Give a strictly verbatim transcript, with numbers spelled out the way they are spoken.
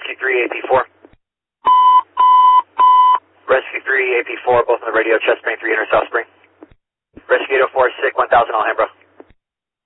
Rescue three, A P four. Rescue three, A P four, both on the radio, Chest Spring three hundred South Spring. Rescue eight oh four, sick, one thousand Alhambra.